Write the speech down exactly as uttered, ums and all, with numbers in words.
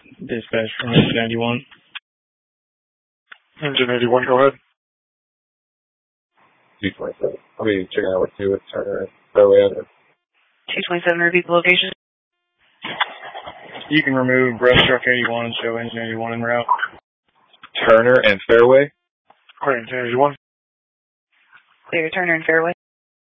Dispatch from Engine eighty-one. Engine eighty-one, go ahead. two twenty-seven. I'll be checking out with two with Turner and Fairway Avenue. two twenty-seven, repeat the location. You can remove breaststroke eighty-one and show Engine eighty-one en route. Turner and Fairway? Clear Engine eighty-one. Clear Turner and Fairway.